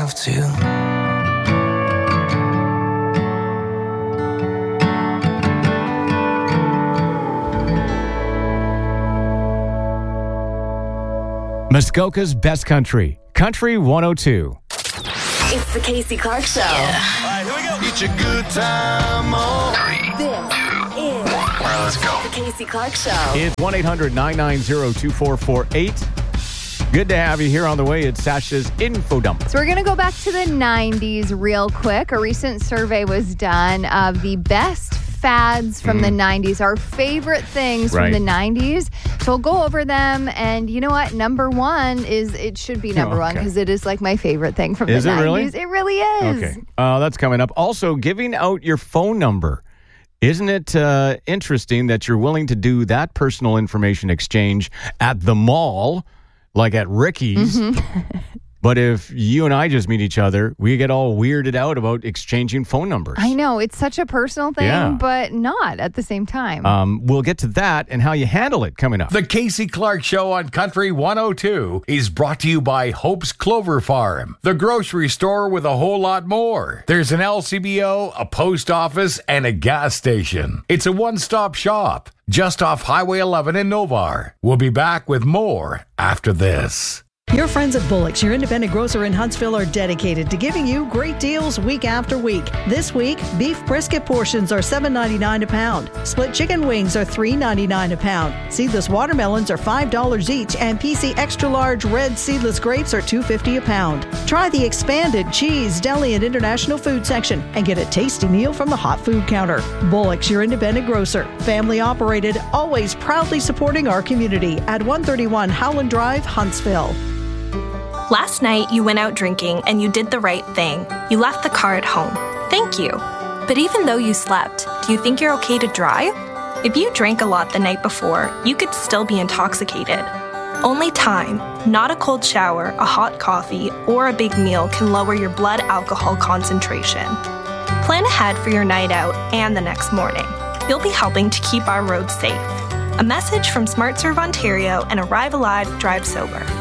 myself too. Muskoka's Best Country, Country 102. It's the Casey Clark Show. Yeah. All right, here we go. It's a good time. This is All right, let's go. the Casey Clark Show. It's 1-800-990-2448. Good to have you here. On the way, it's Sasha's Info Dump. So we're going to go back to the 90s real quick. A recent survey was done of the best fads from the 90s, our favorite things from the 90s. So we'll go over them. And you know what? Number one is, it should be number one because it is like my favorite thing from the 90s. Is it really? It really is. Okay. That's coming up. Also, giving out your phone number. Isn't it interesting that you're willing to do that personal information exchange at the mall, like at Ricky's? But if you and I just meet each other, we get all weirded out about exchanging phone numbers. I know. It's such a personal thing, but not at the same time. We'll get to that and how you handle it coming up. The Casey Clark Show on Country 102 is brought to you by Hope's Clover Farm, the grocery store with a whole lot more. There's an LCBO, a post office, and a gas station. It's a one-stop shop just off Highway 11 in Novar. We'll be back with more after this. Your friends at Bullock's, your independent grocer in Huntsville, are dedicated to giving you great deals week after week. This week, beef brisket portions are $7.99 a pound. Split chicken wings are $3.99 a pound. Seedless watermelons are $5 each, and PC extra large red seedless grapes are $2.50 a pound. Try the expanded cheese, deli, and international food section and get a tasty meal from the hot food counter. Bullock's, your independent grocer, family operated, always proudly supporting our community at 131 Howland Drive, Huntsville. Last night, you went out drinking and you did the right thing. You left the car at home. Thank you. But even though you slept, do you think you're okay to drive? If you drank a lot the night before, you could still be intoxicated. Only time, not a cold shower, a hot coffee, or a big meal can lower your blood alcohol concentration. Plan ahead for your night out and the next morning. You'll be helping to keep our roads safe. A message from SmartServe Ontario and Arrive Alive, Drive Sober.